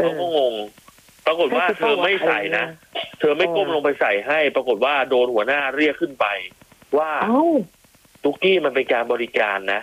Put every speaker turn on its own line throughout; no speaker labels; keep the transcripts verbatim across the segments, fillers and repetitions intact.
เขาก็งงปรากฏว่าเธอไม่ใส่นะเธอไม่ก้มลงไปใส่ให้ปรากฏว่าโดนหัวหน้าเรียกขึ้นไปว่าตุ๊กกี้มันเป็นการบริการนะ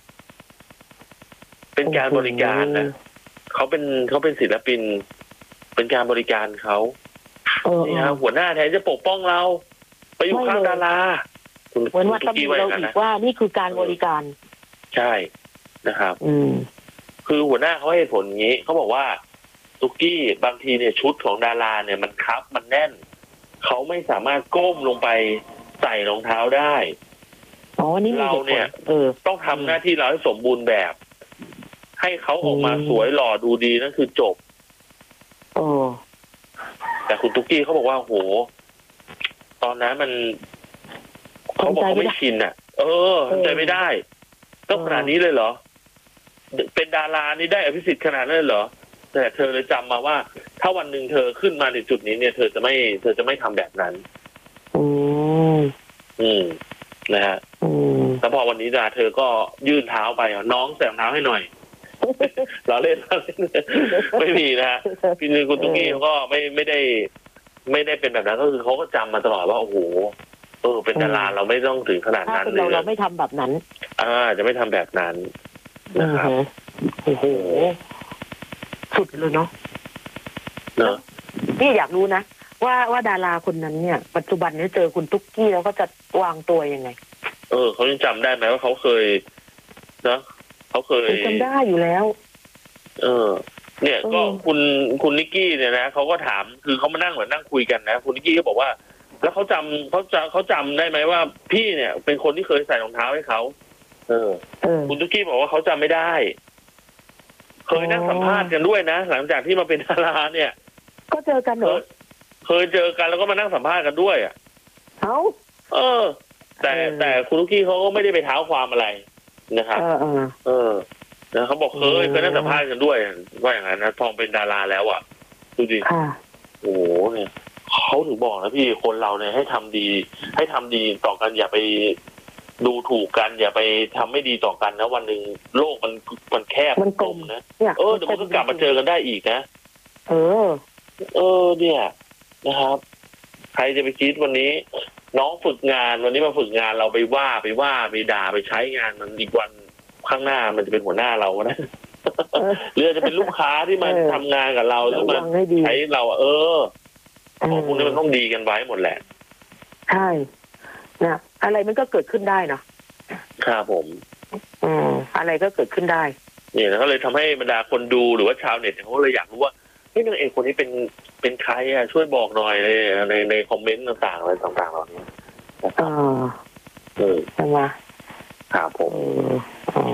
เป็นการบริการนะเขาเป็นเขาเป็นศิลปินเป็นการบริการเขานี่ฮะหัวหน้าแทนจะปกป้องเราไปอยู่ข้างดารา
เหมือนว่าตำหนิเราอีกว่านี่คือการบริการ
ใช่นะครับอืมคือหัวหน้าเขาให้ผลอย่างนี้เขาบอกว่าตุ๊กกี้บางทีเนี่ยชุดของดาราเนี่ยมันคับมันแน่นเขาไม่สามารถก้มลงไปใส่รองเท้าได้
อ๋อนี่
เราเนี่ยเออต้องทำหน้าที่เราให้สมบูรณ์แบบให้เขาออกมาสวยหล่อดูดีนั่นคือจบ
โอ้
แต่คุณตุ๊กกี้เขาบอกว่าโหตอนนั้นมันเขาบอกเขาไม่ชินอ่ะเออทำใจไม่ได้ต้องขนาดนี้เลยเหรอเป็นดารานี่ได้อภิสิทธิ์ขนาดนั้นเลยเหรอแต่เธอเลยจำมาว่าถ้าวันหนึ่งเธอขึ้นมาในจุดนี้เนี่ยเธอจะไม่เธอจะไม่ทำแบบนั้น
อืม
อืมนะฮะอืมแล้วพอวันนี้ดาเธอก็ยื่นเท้าไปน้องใส่รองเท้าให้หน่อยเราเล่นเราเล่นไม่มีนะฮะพี่นึงคุณตุ๊กกี้เขาก็ไม่ไม่ได้ไม่ได้เป็นแบบนั้นก็คือเขาก็จำมาตลอดว่าโอ้โหเออเป็นดาราเราไม่ต้องถึงขนาดนั้นเลย
เราเราไม่ทำแบบนั้น
อ่าจะไม่ทำแบบนั้นนะครับ
โอ้โหสุดเลยเนาะ
เนอะ
นี่อยากรู้นะว่าว่าดาราคนนั้นเนี่ยปัจจุบันนี้เจอคุณตุ๊กกี้แล้วก็จะวางตัวยังไง
เออเขายังจำได้ไหมว่าเขาเคยนะเขาเคย
จำได้อยู่แล้ว
เออเนี่ยก็คุณคุณนิกกี้เนี่ยนะเขาก็ถามคือเขามานั่งเหมือนนั่งคุยกันนะคุณนิกกี้ก็บอกว่าแล้วเขาจำเขาจะเขาจำได้ไหมว่าพี่เนี่ยเป็นคนที่เคยใส่รองเท้าให้เขาเออคุณตุ๊กกี้บอกว่าเขาจำไม่ได้เคยนั่งสัมภาษณ์กันด้วยนะหลังจากที่มาเป็นดาราเนี่ย
ก็เจอกันเหรอ
เคยเจอกันแล้วก็มานั่งสัมภาษณ์กันด้วยอ่ะ
เขา
เออแต่แต่คุณตุ๊กกี้เขาก็ไม่ได้ไปเท้าความอะไรนะครับ
เออ
เออนะเขาบอกเคยเคยนั่งสัมภาษณ์กันด้วยว่าอย่างนั้นนะพอเป็นดาราแล้วอ่ะดูดิโอ้โหเนี่ยเขาถึงบอกนะพี่คนเราเนี่ยให้ทำดีให้ทำดีต่อกันอย่าไปดูถูกกันอย่าไปทำไม่ดีต่อกันนะวันหนึ่งโลกมันมันแคบ
มันกลม
นะเออเดี๋ยวมันก็กลับมาเจอกันได้อีกนะ
เออ
เออเนี่ยนะครับใครจะไปคิดวันนี้น้องฝึกงานวันนี้มาฝึกงานเราไปว่าไปว่าไปด่าไปใช้งานมันอีกวันข้างหน้ามันจะเป็นหัวหน้าเรานะหรือจะเป็นลูกค้าที่มาทำงานกับเราแล้วมาใช้เราเออของพวกนี้มันต้องดีกันไว้หมดแหละ
ใช่เนี่ยอะไรมันก็เกิดขึ้นได้เนาะ
ครับผม
อืมอะไรก็เกิดขึ้นได้
เนี่ยแล้วก็เลยทำให้บรรดาคนดูหรือว่าชาวเน็ตเขาเลยอยากรู้ว่าเฮ้ยนางเอกคนนี้เป็นเป็นใครอ่ะช่วยบอกหน่อยในในในคอมเมนต์ต่างๆอะไรต่างๆเหล่านี้
อ๋อ
เออ
ใช่ไหม
ครับผม
อ๋อ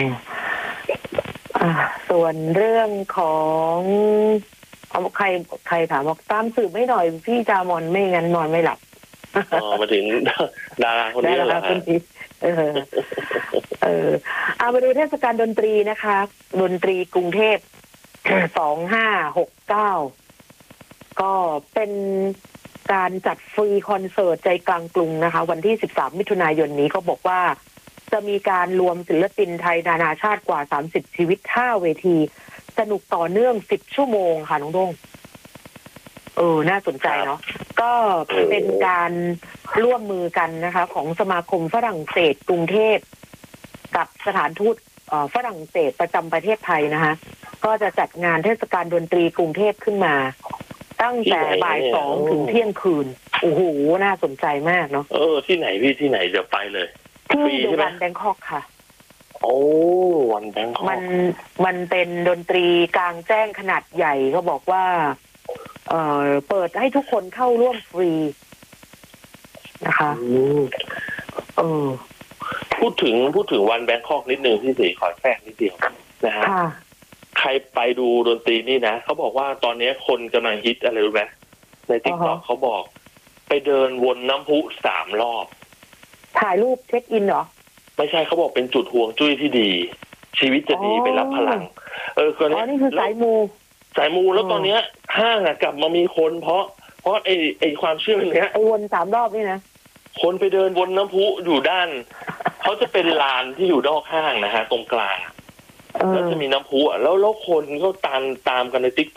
อ่าส่วนเรื่องของเอาใครใครถามบอกตามสืบไม่หน่อยพี่จามอนไม่งั้นนอนไม่หลับ
อ๋อมาถึงดาราคนนี้แล้วคนนี้
เออเออเอามาดูเทศกาลดนตรีนะคะดนตรีกรุงเทพสองห้าหกเก้าก็เป็นการจัดฟรีคอนเสิร์ตใจกลางกรุงนะคะวันที่สิบสามมิถุนายนนี้เขาบอกว่าจะมีการรวมศิลปินไทยนานาชาติกว่าสามสิบชีวิตห้าเวทีสนุกต่อเนื่องสิบชั่วโมงค่ะน้องดงเออน่าสนใจเนาะก็เป็นการร่วมมือกันนะคะของสมาคมฝรั่งเศสกรุงเทพกับสถานทูตฝรั่งเศสประจำประเทศไทยนะคะก็จะจัดงานเทศกาลดนตรีกรุงเทพขึ้นมาตั้งแต่บ่ายสองถึงเที่ยงคืนโอ้โหน่าสนใจมากเนาะ
เออที่ไหนพี่ที่ไหนจะไปเลย
ที่วันแบงคอกค่ะ
โอ้วันแบงคอก
มันมันเป็นดนตรีกลางแจ้งขนาดใหญ่เขาบอกว่าเอ่อเปิดให้ทุกคนเข้าร่วมฟรีนะคะเออ
พูดถึงพูดถึงวันแบงคอกนิดนึงที่สี่ขอแทรกนิดเดียวนะฮะใครไปดูดนตรีนี่นะเขาบอกว่าตอนนี้คนกำลังฮิตอะไรรู้ไหมในติ๊กต็อกเขาบอกไปเดินวนน้ำพุสามรอบ
ถ่ายรูปเช็คอินเหรอ
ไม่ใช่เขาบอกเป็นจุดห่วงจุ้ยที่ดีชีวิตจะดีไปรับพลังเออคนนี้
นี่คือสายมู
สายมูแล้วตอนนี้ห้างอะกลับมามีคนเพราะเพราะไอ้ไอ้ความเชื่อเนี้ย
ไอ้วนสามรอบนี่นะ
คนไปเดินวนน้ำพุอยู่ด้านเขาจะเป็นลานที่อยู่นอกห้างนะฮะตรงกลางแล้วจะมีน้ำพุอ่ะแล้วแล้วคนก็ตามตามกันในติ๊ก